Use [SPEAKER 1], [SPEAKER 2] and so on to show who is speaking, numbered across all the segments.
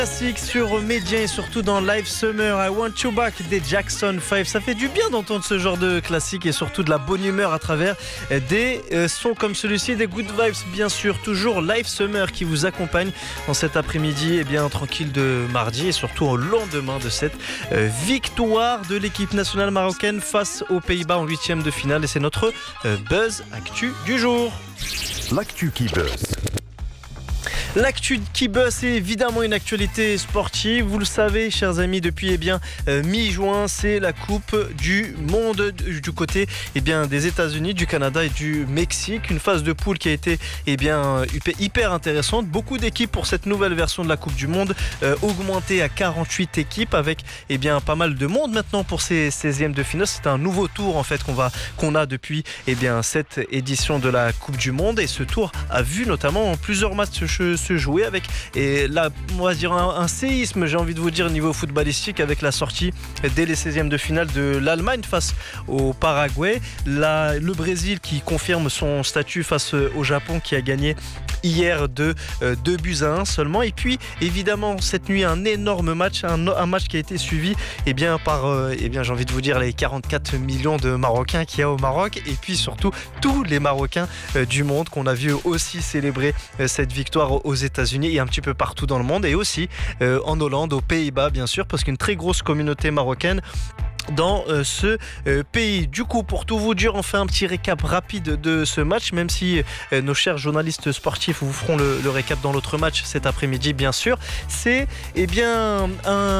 [SPEAKER 1] Classique sur Média et surtout dans Live Summer, I Want You Back des Jackson 5. Ça fait du bien d'entendre ce genre de classique et surtout de la bonne humeur à travers des sons comme celui-ci, des good vibes bien sûr. Toujours Live Summer qui vous accompagne dans cet après-midi tranquille de mardi et surtout au lendemain de cette victoire de l'équipe nationale marocaine face aux Pays-Bas en 8e de finale. Et c'est notre Buzz Actu du jour.
[SPEAKER 2] L'actu qui buzz.
[SPEAKER 1] L'actu qui buzz, c'est évidemment une actualité sportive. Vous le savez, chers amis, depuis mi-juin, c'est la Coupe du Monde du côté des États-Unis, du Canada et du Mexique. Une phase de poule qui a été hyper intéressante. Beaucoup d'équipes pour cette nouvelle version de la Coupe du Monde, augmentée à 48 équipes avec pas mal de monde maintenant pour ces 16e de finale. C'est un nouveau tour en fait qu'on a depuis cette édition de la Coupe du Monde, et ce tour a vu notamment plusieurs matchs se jouer avec, et là on va dire un séisme, j'ai envie de vous dire, niveau footballistique, avec la sortie dès les 16e de finale de l'Allemagne face au Paraguay, le Brésil qui confirme son statut face au Japon qui a gagné hier de 2-1 seulement, et puis évidemment cette nuit un énorme match, un match qui a été suivi par j'ai envie de vous dire les 44 millions de Marocains qu'il y a au Maroc, et puis surtout tous les Marocains du monde qu'on a vu aussi célébrer cette victoire aux États-Unis et un petit peu partout dans le monde, et aussi en Hollande, aux Pays-Bas bien sûr, parce qu'une très grosse communauté marocaine dans ce pays. Du coup, pour tout vous dire, on fait un petit récap rapide de ce match, même si nos chers journalistes sportifs vous feront le récap dans l'autre match cet après-midi bien sûr. C'est une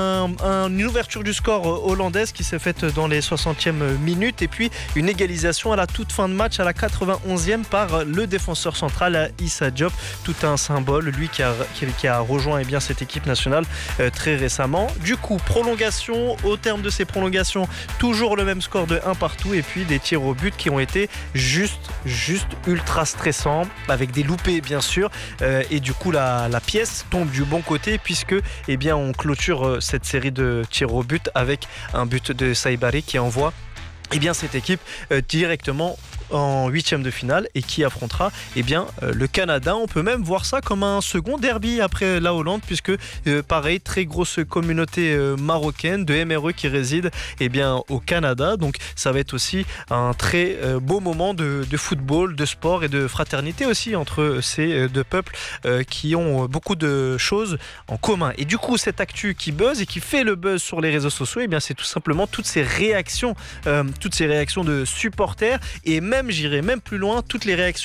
[SPEAKER 1] ouverture du score hollandaise qui s'est faite dans les 60e minutes, et puis une égalisation à la toute fin de match à la 91e par le défenseur central Issa Diop, tout un symbole, lui qui a rejoint cette équipe nationale très récemment. Du coup, prolongation, au terme de ces prolongations, toujours le même score de 1 partout, et puis des tirs au but qui ont été juste ultra stressants, avec des loupés bien sûr, et du coup la pièce tombe du bon côté, puisque on clôture cette série de tirs au but avec un but de Saibari qui envoie cette équipe directement en 8e de finale, et qui affrontera le Canada. On peut même voir ça comme un second derby après la Hollande, puisque pareil, très grosse communauté marocaine de MRE qui réside au Canada, donc ça va être aussi un très beau moment de football, de sport et de fraternité aussi entre ces deux peuples qui ont beaucoup de choses en commun. Et du coup, cette actu qui buzz et qui fait le buzz sur les réseaux sociaux, c'est tout simplement toutes ces réactions de supporters, et même j'irai même plus loin, toutes les réactions